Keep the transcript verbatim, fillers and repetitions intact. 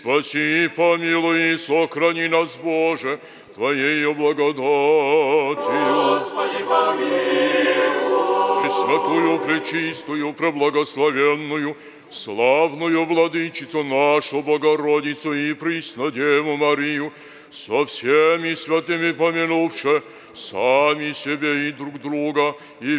Спаси, помилуй и сохрани нас, Боже, Твоею благодатью. Господи, помилуй. И святую, пречистую, преблагословенную, славную владычицу нашу Богородицу и Преснодеву Марию, со всеми святыми помянувши сами себе и друг друга, и